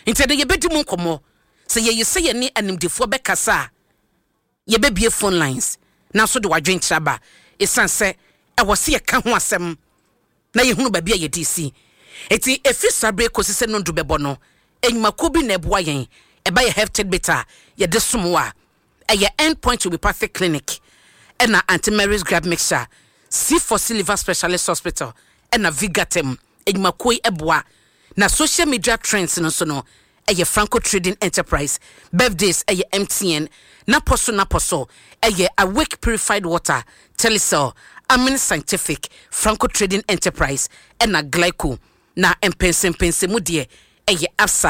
Inti de yebedi mu nkomo. Se ye say ni animdefo bekasa. Yebebie phone lines. Na so de wadwen traba. Esan se e wose ye ka ho asem. Na ye hunu ba bia ye DC. Eti efi sabre kosise no ndubebo no. Enyumako bi na eboa yen. Eba ye hefted beta ye de somwa. Eye endpoint to be perfect clinic. Ena Auntie Mary's grab mixture. C4C liver specialist hospital. Ena Vigatem. Enyumako eboa. Na social media trends no so no. Eye Franco Trading Enterprise. Birthdays eye MTN. Na poso. Eye Awake Purified Water. Telecel. Amin Scientific. Franco Trading Enterprise. Ena Glyco. Na empense mu die. Eye Absa.